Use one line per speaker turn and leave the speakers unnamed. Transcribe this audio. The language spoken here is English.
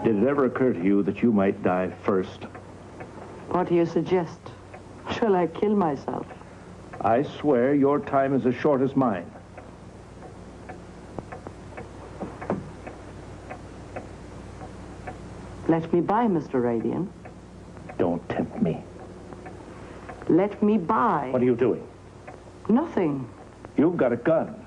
Did it ever occur to you that you might die first?
What do you suggest? Shall I kill myself?
I swear your time is as short as mine.
Let me by, Mr. Radian.
Don't tempt me.
Let me by.
What are you doing?
Nothing.
You've got a gun.